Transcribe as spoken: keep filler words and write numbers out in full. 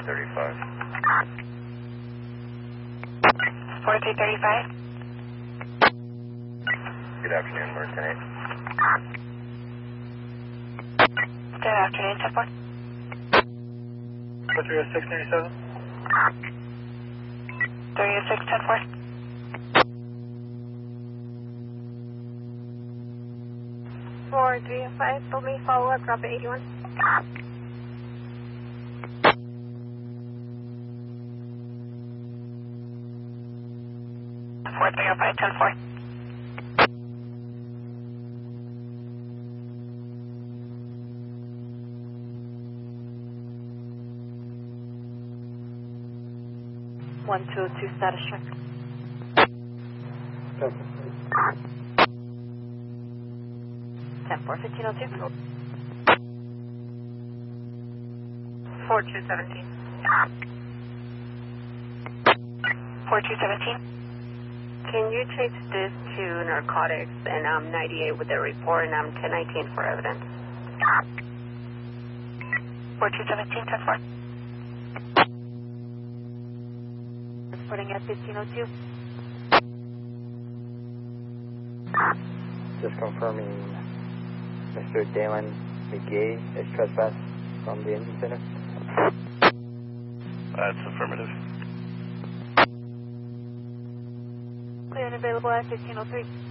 thirty-five. forty-three thirty-five. Good afternoon, Merton eight. Good afternoon, ten four. three oh six ninety-seven. three oh six ten four. four three oh five, told me follow up, drop at eighty-one. four three oh five, ten four. one two oh two, status check. ten four, fifteen oh two. four two seventeen. four two seventeen. Can you trace this to narcotics and um, ninety-eight with the report and um, ten nineteen for evidence? four two seventeen, ten four. Reporting at fifteen oh two. Just confirming Mister Dalen McGay is trespassed from the engine center. That's affirmative. Clear and available at fifteen oh three.